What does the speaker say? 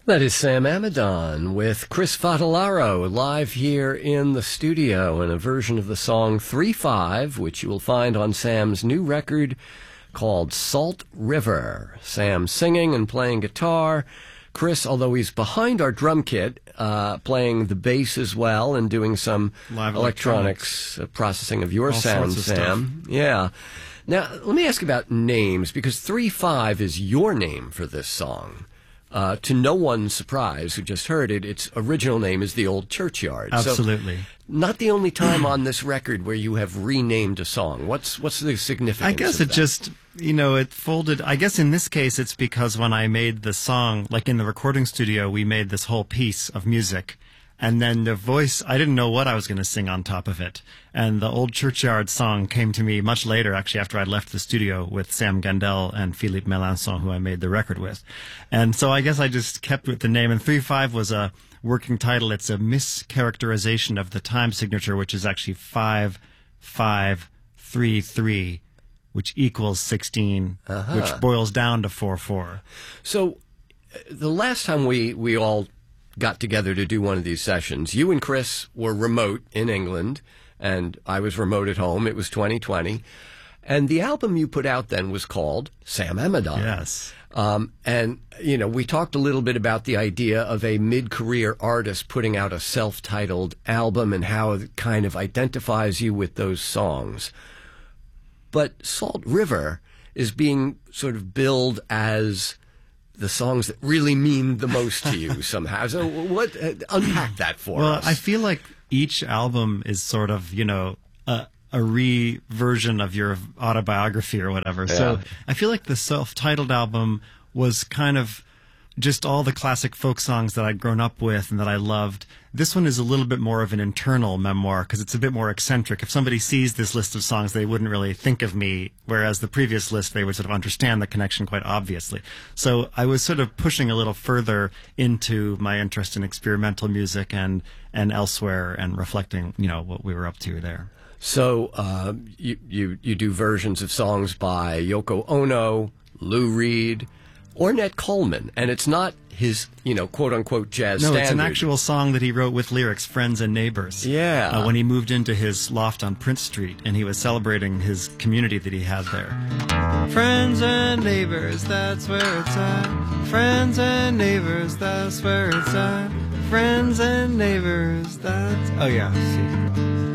That is Sam Amidon with Chris Fattalaro live here in the studio in a version of the song 3-5, which you will find on Sam's new record called Salt River. Sam singing and playing guitar. Chris, although he's behind our drum kit, playing the bass as well and doing some live electronics processing of your all sound, sorts of Sam. stuff. Yeah. Now, let me ask about names, because 3-5 is your name for this song. To no one's surprise who just heard it, its original name is The Old Churchyard. Absolutely. So, not the only time on this record where you have renamed a song. What's the significance I guess of it that? just, it folded. I guess in this case, it's because when I made the song, like in the recording studio, we made this whole piece of music. And then the voice, I didn't know what I was going to sing on top of it. And the Old Churchyard song came to me much later, actually, after I'd left the studio with Sam Gandel and Philippe Melançon, who I made the record with. And so I guess I just kept with the name. And 3-5 was a working title. It's a mischaracterization of the time signature, which is actually 5-5-3-3, which equals 16, which boils down to 4-4. So, the last time we all got together to do one of these sessions, you and Chris were remote in England, and I was remote at home. It was 2020. And the album you put out then was called Sam Amidon. Yes. And, we talked a little bit about the idea of a mid-career artist putting out a self-titled album and how it kind of identifies you with those songs. But Salt River is being sort of billed as the songs that really mean the most to you somehow. So unpack that for us. Well, I feel like each album is sort of, a re-version of your autobiography or whatever. Yeah. So I feel like the self-titled album was kind of just all the classic folk songs that I'd grown up with and that I loved. This one is a little bit more of an internal memoir because it's a bit more eccentric. If somebody sees this list of songs, they wouldn't really think of me, whereas the previous list, they would sort of understand the connection quite obviously. So I was sort of pushing a little further into my interest in experimental music and elsewhere and reflecting, what we were up to there. So you do versions of songs by Yoko Ono, Lou Reed, Ornette Coleman, and it's not his, quote-unquote jazz standard. No, it's an actual song that he wrote with lyrics, Friends and Neighbors. Yeah. When he moved into his loft on Prince Street, and he was celebrating his community that he had there. Friends and neighbors, that's where it's at. Friends and neighbors, that's where it's at. Friends and neighbors, that's... Oh, yeah. See.